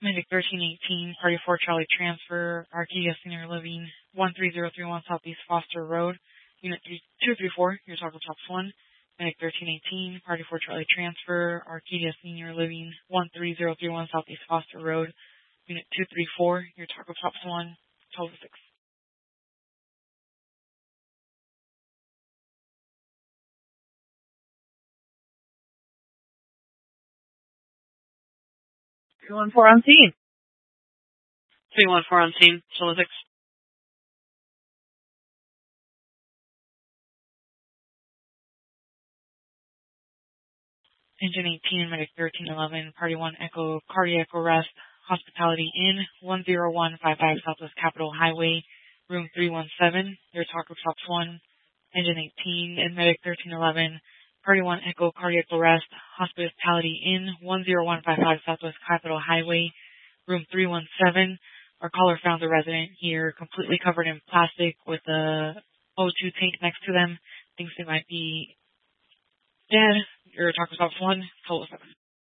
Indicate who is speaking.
Speaker 1: Medic 1318, Party 4 Charlie transfer, Arcadia Senior Living, 13031 Southeast Foster Road, Unit 234, your Taco Tops 1. Medic 1318, Party 4 Charlie transfer, Arcadia Senior Living, 13031 Southeast Foster Road, Unit 234, your Taco Tops 1, total 6.
Speaker 2: 314 on scene.
Speaker 3: 314 on scene, total 6.
Speaker 1: Engine 18, Medic 1311, Party 1 Echo, Cardiac Arrest, Hospitality Inn, 10155 Southwest Capitol Highway, Room 317, your Taco Tops 1. Engine 18, and Medic 1311, Party 1 Echo, Cardiac Arrest, Hospitality Inn, 10155 Southwest Capitol Highway, Room 317. Our caller found the resident here completely covered in plastic with a O2 tank next to them. Thinks they might be dead. Your Taco Tops 1, total 7.